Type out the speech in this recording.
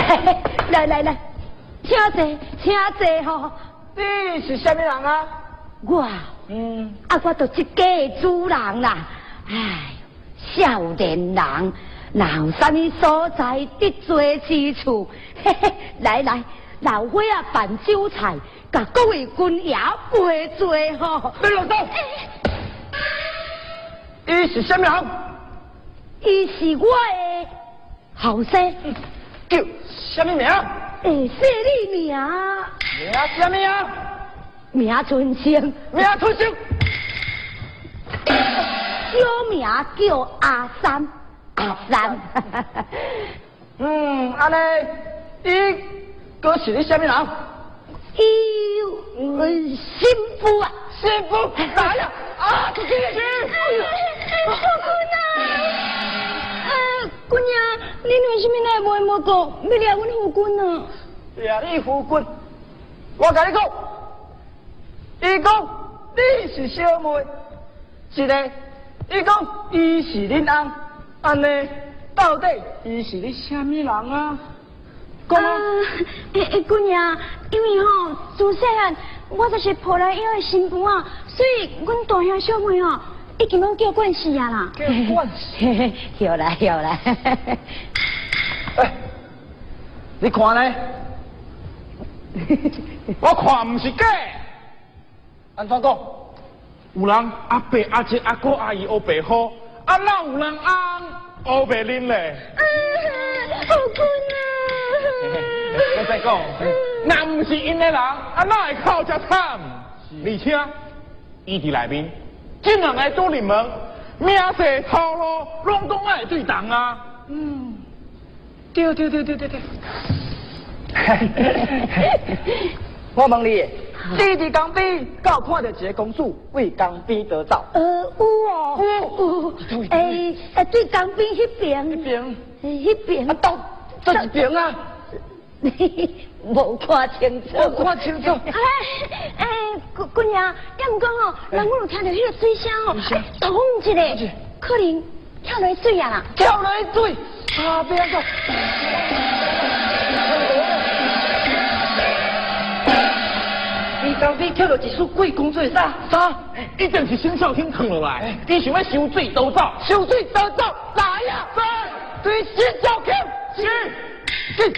来，请坐吼。 你是什么人啊？ 我，我就这家的主人啦。哎，少年人，哪有啥物所在得罪之处？来，老伙啊办酒菜，甲各位军爷陪坐吼。 别乱动！伊是什么人？ 伊是我的后生， 叫什么名？ 说你名。 名什么啊？ 名春生， 名春生。 小名叫阿三， 安尼，伊哥是你什么人？ 伊媳妇啊， 媳妇来呀！啊，出去！ 夫君啊！姑娘，你为什么来问我讲，要抓阮夫君啊？ 抓你夫君，我甲你讲，伊讲你是小妹，是的，伊讲伊是恁翁，安尼到底伊是你什么人啊？讲啊！ 姑娘，因为吼自细汉我就是抱来养的新妇啊，所以阮大兄小妹吼已经拢叫惯死啊啦。 叫惯死？ 有啦。 你看呢？我看唔是假。安怎讲？有人阿伯、阿姐、阿哥、阿姨学白好，啊哪有人翁学白啉咧？ 夫君啊！ 我再讲，那唔是因的人，啊哪会靠遮惨？而且，伊伫内面，竟然来拄你们，名声头路拢总爱对当啊！对。我问你，你伫江边，敢有看到一个公主为江边逃走？ 有哦。对江边迄边。啊， 到这一边啊？ 无看清楚。 我看清楚。 姑娘，要唔讲吼，人我有听到迄个水声吼，咚一个，可能跳落水啊啦。 跳落水，啊，别安怎？伊江边跳落一束贵公水啥？一定是新少天扛落来，伊想要收水逃走，来呀！对新少天。是。